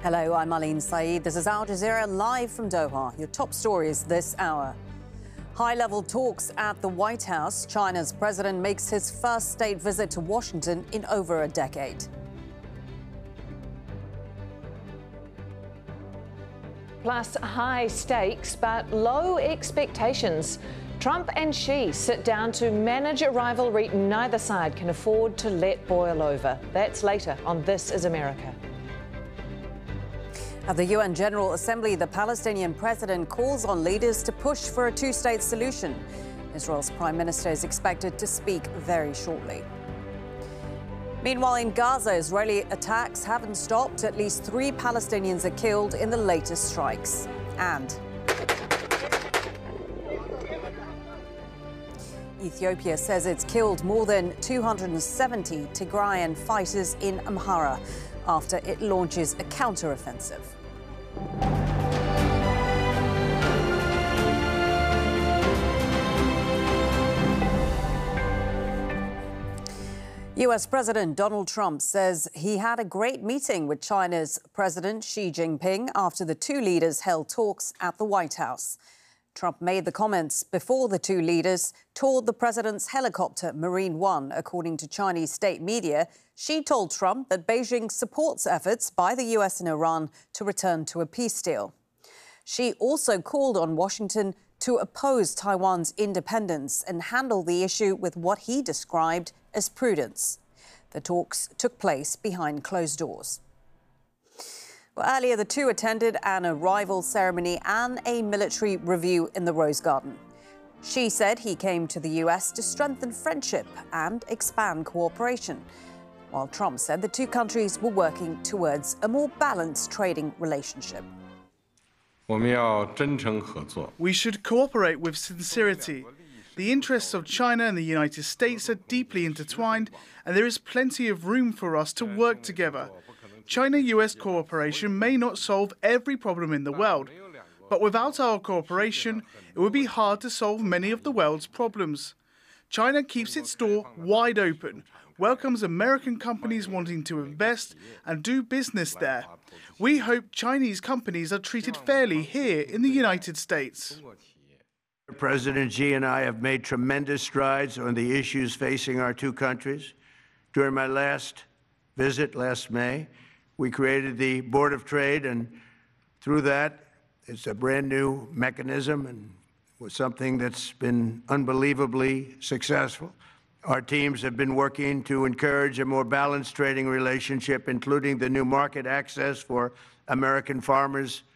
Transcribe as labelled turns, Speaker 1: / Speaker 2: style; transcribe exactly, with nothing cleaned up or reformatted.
Speaker 1: Hello, I'm Aline Saeed. This is Al Jazeera live from Doha. Your top stories this hour. High-level talks at the White House. China's president makes his first state visit to Washington in over a decade.
Speaker 2: Plus high stakes but low expectations. Trump and Xi sit down to manage a rivalry neither side can afford to let boil over. That's later on This Is America.
Speaker 1: At the U N General Assembly, the Palestinian president calls on leaders to push for a two-state solution. Israel's prime minister is expected to speak very shortly. Meanwhile, in Gaza, Israeli attacks haven't stopped. At least three Palestinians are killed in the latest strikes. And Ethiopia says it's killed more than two hundred seventy Tigrayan fighters in Amhara after it launches a counter-offensive. U S President Donald Trump says he had a great meeting with China's President Xi Jinping after the two leaders held talks at the White House. Trump made the comments before the two leaders toured the president's helicopter, Marine One. According to Chinese state media, Xi told Trump that Beijing supports efforts by the U S and Iran to return to a peace deal. Xi also called on Washington to oppose Taiwan's independence and handle the issue with what he described as prudence. The talks took place behind closed doors. Well, earlier, the two attended an arrival ceremony and a military review in the Rose Garden. Xi said he came to the U S to strengthen friendship and expand cooperation, while Trump said the two countries were working towards a more balanced trading relationship.
Speaker 3: We should cooperate with sincerity. The interests of China and the United States are deeply intertwined, and there is plenty of room for us to work together. China-U S cooperation may not solve every problem in the world, but without our cooperation, it would be hard to solve many of the world's problems. China keeps its door wide open, welcomes American companies wanting to invest and do business there. We hope Chinese companies are treated fairly here in the United States.
Speaker 4: President Xi and I have made tremendous strides on the issues facing our two countries. During my last visit last May, we created the Board of Trade, and through that, it's a brand new mechanism and was something that's been unbelievably successful. Our teams have been working to encourage a more balanced trading relationship, including the new market access for American farmers